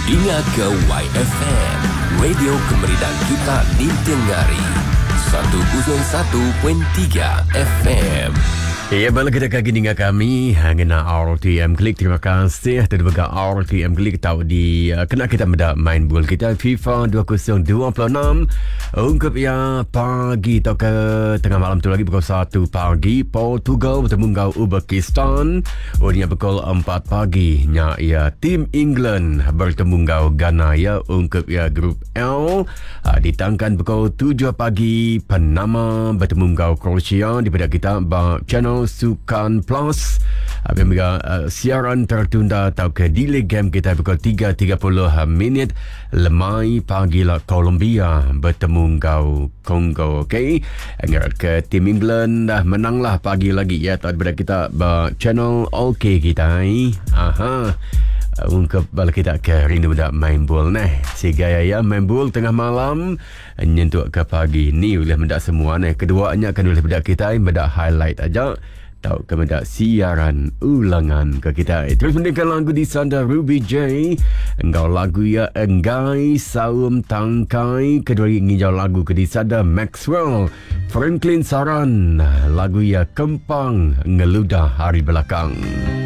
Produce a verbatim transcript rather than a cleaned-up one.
Dengar ke Y F M, radio kemerdekaan kita ditengari. seratus satu perpuluhan tiga F M. Ya, balik kita kaki dengan kami Hangena R T M Klik. Terima kasih terdekat R T M Klik tahu di uh, kena kita mendak main bola kita FIFA dua ribu dua puluh enam. Ungkap ya pagi atau ke tengah malam tu lagi pukul satu pagi Portugal bertemu dengan Uzbekistan. Orangnya pukul empat pagi nya ya tim England bertemu dengan Ghana ya. Ungkap ya grup L uh, ditangkan pukul tujuh pagi Panama bertemu dengan Croatia di pada kita ba channel Sukan Plus. Apabila uh, siaran tertunda atau ke delay game kita pukul tiga tiga puluh minit lemai pagi lah Colombia bertemu kau Kongo. Okey, anggap ke tim England dah menanglah pagi lagi ya daripada kita ba channel OK kita. Aha. Ungkap balik kita ke rindu dak main bola nah. Si gaya ya main bola tengah malam nyentuh ke pagi ni boleh mendak semua nah. Keduanya akan boleh mendak kita mendak highlight aja. Tahu ke mendak siaran ulangan ke kita. Terus mendengarkan lagu di Sanda Ruby J. Engkau lagu ya Enggai Saum Tangkai. Kedua nginjau lagu ke di Sanda Maxwell Franklin Saran. Lagu ya Kempang Ngeludah Hari Belakang.